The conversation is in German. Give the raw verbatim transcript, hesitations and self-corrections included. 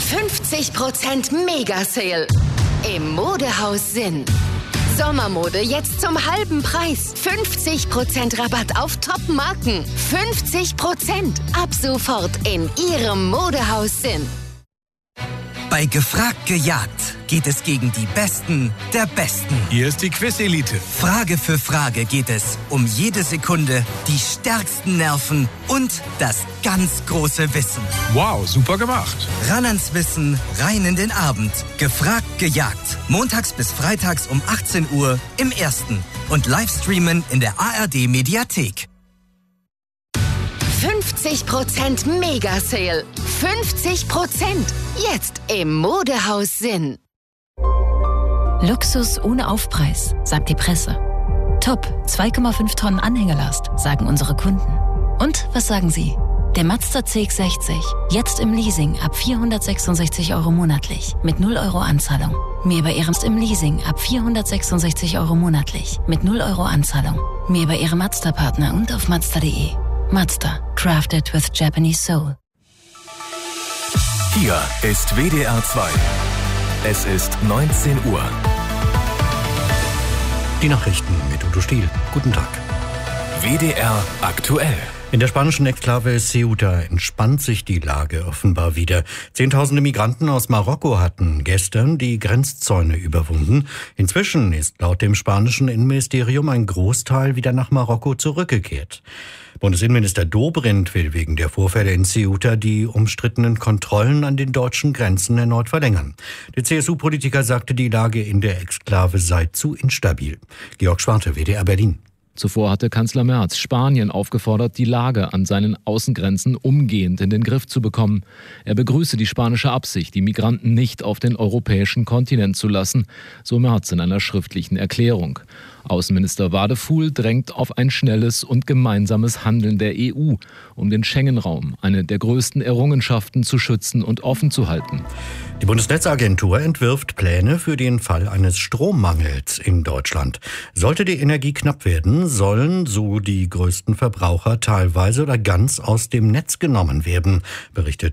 fünfzig Prozent Mega-Sale im Modehaus Sinn. Sommermode jetzt zum halben Preis. fünfzig Prozent Rabatt auf Top-Marken. fünfzig Prozent ab sofort in Ihrem Modehaus Sinn. Bei Gefragt gejagt geht es gegen die Besten der Besten. Hier ist die Quiz-Elite. Frage für Frage geht es um jede Sekunde, die stärksten Nerven und das ganz große Wissen. Wow, super gemacht. Ran ans Wissen, rein in den Abend. Gefragt gejagt. Montags bis freitags um achtzehn Uhr im Ersten. Und Livestreamen in der A R D-Mediathek. fünfzig Prozent Mega-Sale. fünfzig Prozent. Jetzt im Modehaus Sinn. Luxus ohne Aufpreis, sagt die Presse. Top, zwei Komma fünf Tonnen Anhängelast, sagen unsere Kunden. Und was sagen Sie? Der Mazda C X sechzig, jetzt im Leasing ab vierhundertsechsundsechzig Euro monatlich, mit null Euro Anzahlung. Mehr bei Ihrem im Leasing ab vierhundertsechsundsechzig Euro monatlich, mit null Euro Anzahlung. Mehr bei Ihrem Mazda-Partner und auf Mazda punkt de. Mazda, crafted with Japanese soul. Hier ist W D R zwei. Es ist neunzehn Uhr. Die Nachrichten mit Udo Stiel. Guten Tag. W D R aktuell. In der spanischen Exklave Ceuta entspannt sich die Lage offenbar wieder. Zehntausende Migranten aus Marokko hatten gestern die Grenzzäune überwunden. Inzwischen ist laut dem spanischen Innenministerium ein Großteil wieder nach Marokko zurückgekehrt. Bundesinnenminister Dobrindt will wegen der Vorfälle in Ceuta die umstrittenen Kontrollen an den deutschen Grenzen erneut verlängern. Der C S U-Politiker sagte, die Lage in der Exklave sei zu instabil. Georg Schwarte, W D R Berlin. Zuvor hatte Kanzler Merz Spanien aufgefordert, die Lage an seinen Außengrenzen umgehend in den Griff zu bekommen. Er begrüße die spanische Absicht, die Migranten nicht auf den europäischen Kontinent zu lassen, so Merz in einer schriftlichen Erklärung. Außenminister Wadefuhl drängt auf ein schnelles und gemeinsames Handeln der E U, um den Schengen-Raum, eine der größten Errungenschaften, zu schützen und offen zu halten. Die Bundesnetzagentur entwirft Pläne für den Fall eines Strommangels in Deutschland. Sollte die Energie knapp werden, sollen so die größten Verbraucher teilweise oder ganz aus dem Netz genommen werden, berichtet